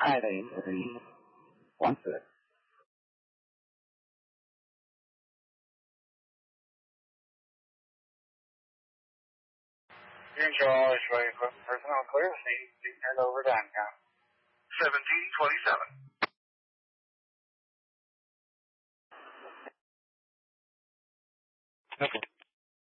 Friday, 316. You're in Charles, right? Equipment personnel clear. See, turned over to ANCOM. 1727. Okay.